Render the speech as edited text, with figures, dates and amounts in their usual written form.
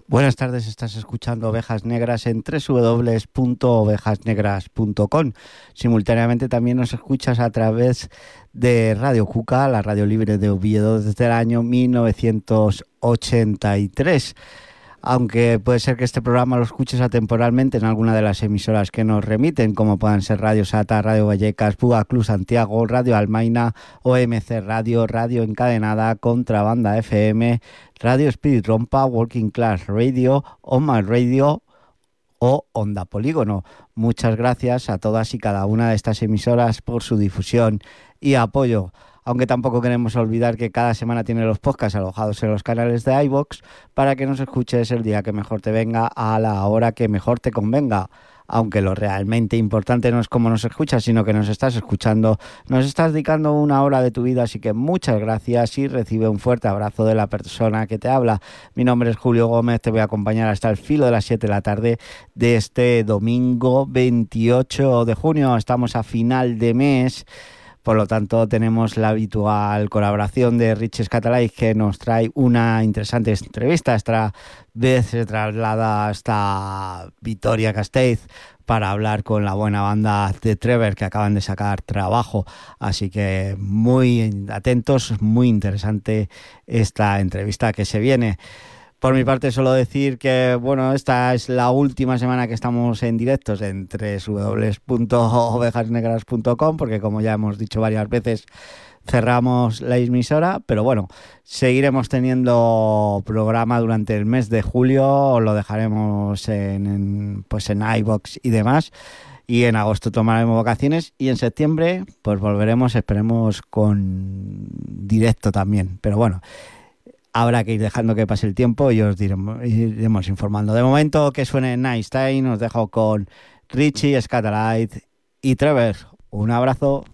Buenas tardes, estás escuchando Ovejas Negras en www.ovejasnegras.com. Simultáneamente también nos escuchas a través de Radio Cuca, la radio libre de Oviedo desde el año 1983. Aunque puede ser que este programa lo escuches atemporalmente en alguna de las emisoras que nos remiten, como puedan ser Radio Sata, Radio Vallecas, Puga Club Santiago, Radio Almaina, OMC Radio, Radio Encadenada, Contrabanda FM, Radio Spirit Rompa, Working Class Radio, On My Radio o Onda Polígono. Muchas gracias a todas y cada una de estas emisoras por su difusión y apoyo. Aunque tampoco queremos olvidar que cada semana tiene los podcasts alojados en los canales de iVoox para que nos escuches el día que mejor te venga, a la hora que mejor te convenga. Aunque lo realmente importante no es cómo nos escuchas, sino que nos estás escuchando, nos estás dedicando una hora de tu vida, así que muchas gracias y recibe un fuerte abrazo de la persona que te habla. Mi nombre es Julio Gómez, te voy a acompañar hasta el filo de las 7 de la tarde de este domingo 28 de junio. Estamos a final de mes. Por lo tanto, tenemos la habitual colaboración de Richie Scatalight, que nos trae una interesante entrevista. Esta vez se traslada hasta Vitoria-Gasteiz para hablar con la buena banda de Trevor, que acaban de sacar trabajo. Así que muy atentos, muy interesante esta entrevista que se viene. Por mi parte, solo decir que, bueno, esta es la última semana que estamos en directos en www.ovejasnegras.com, porque como ya hemos dicho varias veces, cerramos la emisora, pero bueno, seguiremos teniendo programa durante el mes de julio, lo dejaremos en iVoox y demás, y en agosto tomaremos vacaciones, y en septiembre pues volveremos, esperemos, con directo también, pero bueno, habrá que ir dejando que pase el tiempo y os iremos informando. De momento, que suene Nice Time. Os dejo con Richie, Scatalight y Trevor. Un abrazo.